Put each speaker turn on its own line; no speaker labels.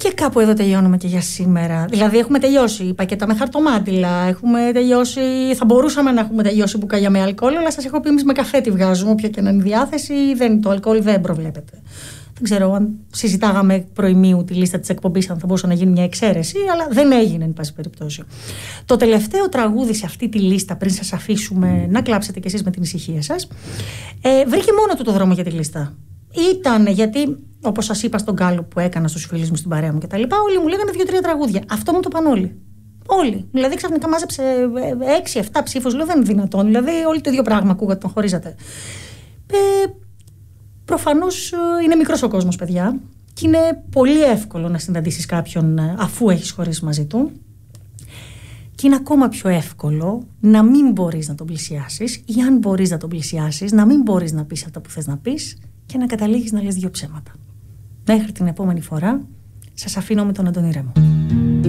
Και κάπου εδώ τελειώνουμε και για σήμερα. Δηλαδή, έχουμε τελειώσει πακέτα με χαρτομάτιλα. Έχουμε τελειώσει. Θα μπορούσαμε να έχουμε τελειώσει μπουκάλια με αλκοόλ, αλλά σας έχω πει εμείς με καφέ τη βγάζουμε. Όποια και να είναι η διάθεση, το αλκοόλ δεν προβλέπεται. Δεν ξέρω αν συζητάγαμε προημίου τη λίστα της εκπομπής, αν θα μπορούσε να γίνει μια εξαίρεση, αλλά δεν έγινε, εν πάση περιπτώσει. Το τελευταίο τραγούδι σε αυτή τη λίστα, πριν σας αφήσουμε να κλάψετε κι εσείς με την ησυχία σας, βρήκε μόνο του το δρόμο για τη λίστα. Ήταν γιατί, όπως σας είπα στον κάλο που έκανα στους φίλους μου, στην παρέα μου κτλ., όλοι μου λέγανε 2-3 τραγούδια. Αυτό μου το πάνε όλοι. Όλοι. Δηλαδή, ξαφνικά μάζεψε 6-7 ψήφους. Λέω δεν είναι δυνατόν. Δηλαδή, όλοι το ίδιο πράγμα ακούγατε, τον χωρίζατε. Προφανώς είναι μικρός ο κόσμος, παιδιά, και είναι πολύ εύκολο να συναντήσεις κάποιον αφού έχεις χωρίσει μαζί του. Και είναι ακόμα πιο εύκολο να μην μπορείς να τον πλησιάσεις, ή αν μπορείς να τον πλησιάσεις, να μην μπορείς να πεις αυτά που θες να πεις και να καταλήγεις να λες 2 ψέματα. Μέχρι την επόμενη φορά, σας αφήνω με τον Αντώνη Ρέμο.